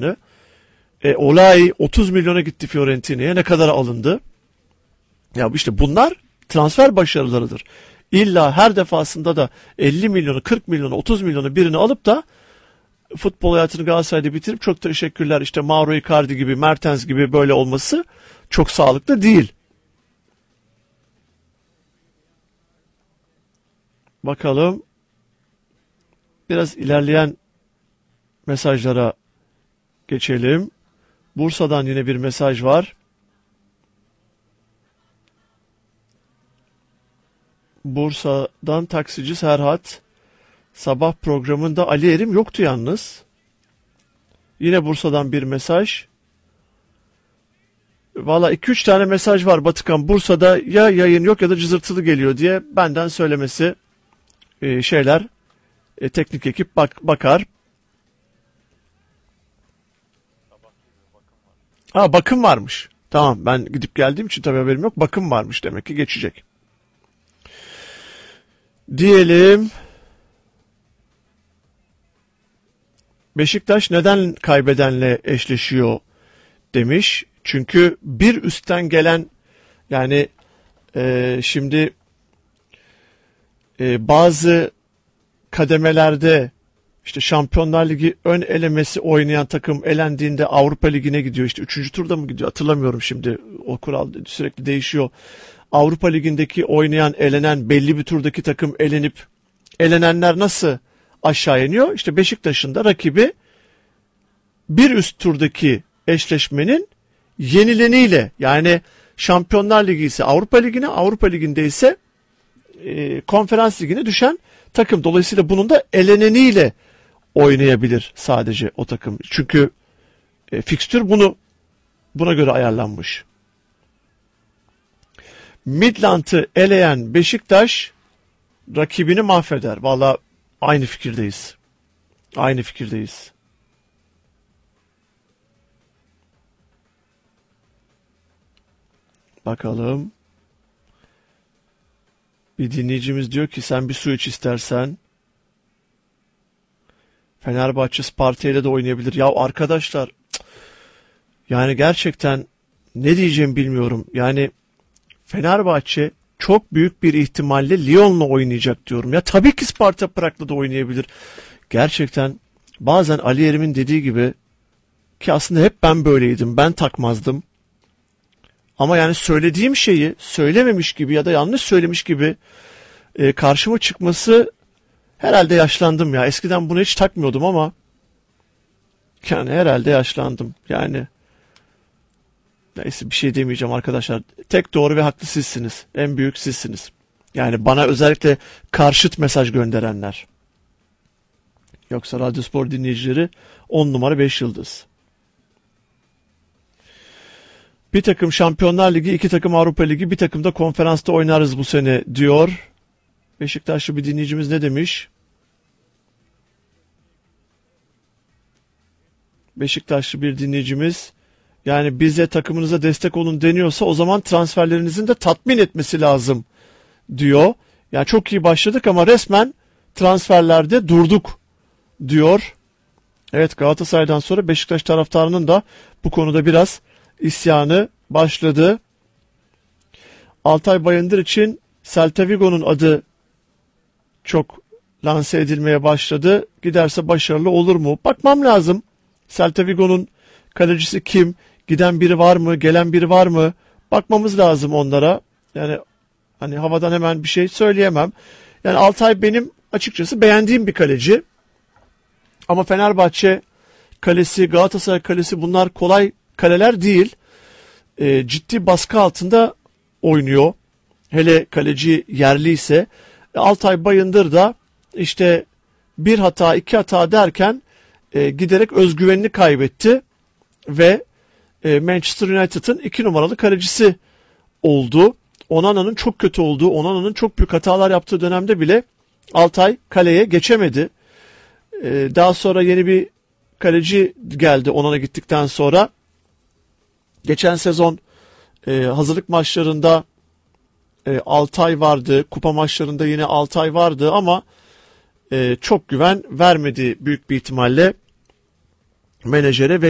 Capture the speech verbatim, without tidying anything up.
Başkanı. E, Olay otuz milyona gitti Fiorentina'ya. Ne kadar alındı? Ya işte bunlar transfer başarılarıdır. İlla her defasında da elli milyonu, kırk milyonu, otuz milyonu birini alıp da futbol hayatını Galatasaray'da bitirip çok teşekkürler işte Mauro Icardi gibi, Mertens gibi böyle olması çok sağlıklı değil. Bakalım. Biraz ilerleyen mesajlara geçelim. Bursa'dan yine bir mesaj var. Bursa'dan taksici Serhat. Sabah programında Ali Erim yoktu yalnız. Yine Bursa'dan bir mesaj. Valla iki üç tane mesaj var Batıkan. Bursa'da ya yayın yok ya da cızırtılı geliyor diye benden söylemesi e, şeyler. E, teknik ekip bak bakar. Ha, bakım varmış. Tamam, ben gidip geldiğim için tabii haberim yok. Bakım varmış, demek ki geçecek. Diyelim. Beşiktaş neden kaybedenle eşleşiyor demiş. Çünkü bir üstten gelen, yani e, şimdi e, bazı kademelerde işte Şampiyonlar Ligi ön elemesi oynayan takım elendiğinde Avrupa Ligi'ne gidiyor. İşte üçüncü turda mı gidiyor hatırlamıyorum şimdi. O kural sürekli değişiyor. Avrupa Ligi'ndeki oynayan, elenen, belli bir turdaki takım elenip elenenler nasıl aşağı iniyor? İşte Beşiktaş'ın da rakibi bir üst turdaki eşleşmenin yenileniyle, yani Şampiyonlar Ligi ise Avrupa Ligi'ne, Avrupa Ligi'nde ise e, Konferans Ligi'ne düşen takım. Dolayısıyla bunun da eleneniyle oynayabilir sadece o takım. Çünkü e, fikstür bunu buna göre ayarlanmış. Midland'ı eleyen Beşiktaş rakibini mahveder. Vallahi aynı fikirdeyiz. Aynı fikirdeyiz. Bakalım. Bir dinleyicimiz diyor ki sen bir su iç istersen. Fenerbahçe Sparta ile de oynayabilir. Ya arkadaşlar, yani gerçekten ne diyeceğimi bilmiyorum. Yani Fenerbahçe çok büyük bir ihtimalle Lyon'la oynayacak diyorum. Ya tabii ki Sparta Prag'la da oynayabilir. Gerçekten bazen Ali Erim'in dediği gibi, ki aslında hep ben böyleydim. Ben takmazdım. Ama yani söylediğim şeyi söylememiş gibi ya da yanlış söylemiş gibi e, karşıma çıkması, herhalde yaşlandım ya. Eskiden bunu hiç takmıyordum ama yani herhalde yaşlandım. Yani neyse, bir şey demeyeceğim arkadaşlar. Tek doğru ve haklı sizsiniz. En büyük sizsiniz. Yani bana özellikle karşıt mesaj gönderenler. Yoksa Radyospor dinleyicileri on numara beş yıldız. Bir takım Şampiyonlar Ligi, iki takım Avrupa Ligi, bir takım da konferansta oynarız bu sene diyor. Beşiktaşlı bir dinleyicimiz ne demiş? Beşiktaşlı bir dinleyicimiz, yani bize, takımınıza destek olun deniyorsa o zaman transferlerinizin de tatmin etmesi lazım diyor. Yani çok iyi başladık ama resmen transferlerde durduk diyor. Evet, Galatasaray'dan sonra Beşiktaş taraftarının da bu konuda biraz isyanı başladı. Altay Bayındır için Celta Vigo'nun adı çok lanse edilmeye başladı. Giderse başarılı olur mu? Bakmam lazım. Celta Vigo'nun kalecisi kim? Giden biri var mı? Gelen biri var mı? Bakmamız lazım onlara. Yani hani havadan hemen bir şey söyleyemem. Yani Altay benim açıkçası beğendiğim bir kaleci. Ama Fenerbahçe kalesi, Galatasaray kalesi, bunlar kolay kaleler değil. E, ciddi baskı altında oynuyor. Hele kaleci yerli ise. Altay Bayındır da işte bir hata, iki hata derken e, giderek özgüvenini kaybetti ve e, Manchester United'ın iki numaralı kalecisi oldu. Onana'nın çok kötü olduğu, Onana'nın çok büyük hatalar yaptığı dönemde bile Altay kaleye geçemedi. E, daha sonra yeni bir kaleci geldi Onana gittikten sonra. Geçen sezon e, hazırlık maçlarında e, Altay vardı. Kupa maçlarında yine Altay vardı ama e, çok güven vermedi büyük bir ihtimalle menajere ve